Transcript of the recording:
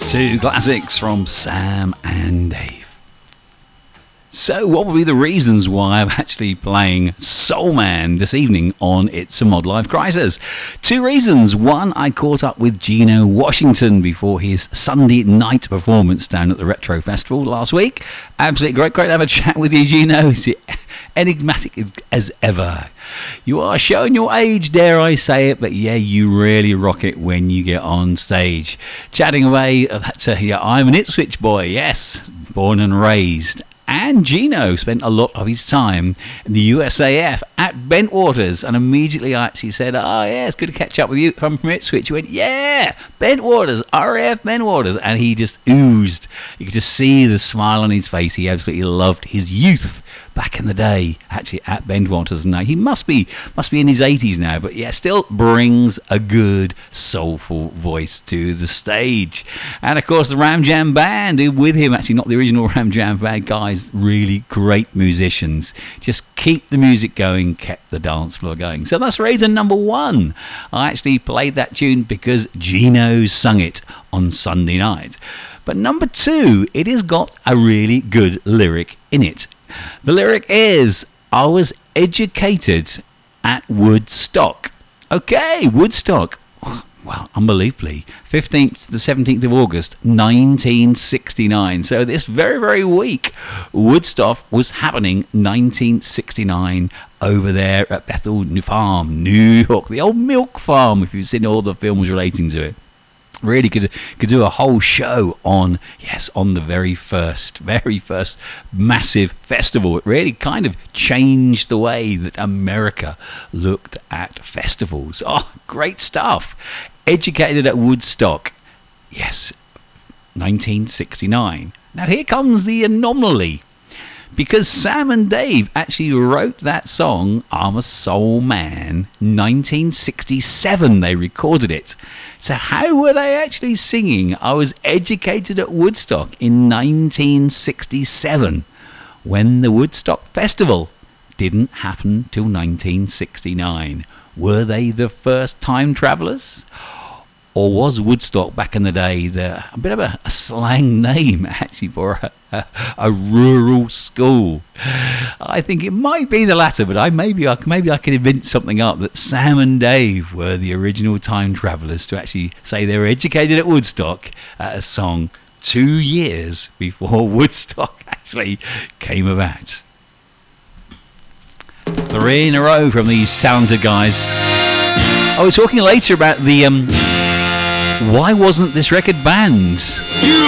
Two classics from Sam and Dave. So what would be the reasons why I'm actually playing Soul Man this evening on It's a Mod Life Crisis? Two reasons. One, I caught up with Gino Washington before his Sunday night performance down at the Retro Festival last week. Absolutely great to have a chat with you, Gino. He's enigmatic as ever. You are showing your age, dare I say it, but yeah, you really rock it when you get on stage. Chatting away, I'm an Ipswich boy, yes, born and raised. And Gino spent a lot of his time in the USAF at Bentwaters, and immediately I actually said, oh yeah, it's good to catch up with you. I'm from Ipswich. He went, yeah, Bentwaters, RAF Bentwaters, and he just oozed. You could just see the smile on his face. He absolutely loved his youth back in the day, actually at Bentwaters. Now he must be in his 80s now, but yeah, still brings a good soulful voice to the stage. And of course the Ram Jam Band with him, actually not the original Ram Jam Band guys, really great musicians, just keep the music going, kept the dance floor going. So that's reason number one. I actually played that tune because Gino sung it on Sunday night. But number two, it has got a really good lyric in it. The lyric is, I was educated at Woodstock. Okay, Woodstock. Well, unbelievably, 15th to the 17th of August, 1969. So this very, very week, Woodstock was happening 1969 over there at Bethel Farm, New York. The old milk farm, if you've seen all the films relating to it. Really could do a whole show on the very first massive festival. It really kind of changed the way that America looked at festivals. Oh, great stuff. Educated at Woodstock. Yes, 1969. Now here comes the anomaly. Because Sam and Dave actually wrote that song, I'm a Soul Man, 1967 they recorded it. So how were they actually singing I was educated at Woodstock in 1967 when the Woodstock Festival didn't happen till 1969? Were they the first time travellers? Or was Woodstock back in the day a bit of a slang name actually for a rural school? I think it might be the latter, but maybe I can invent something up that Sam and Dave were the original time travellers to actually say they were educated at Woodstock at a song 2 years before Woodstock actually came about. 3 in a row from these talented guys. I was talking later about the why wasn't this record banned?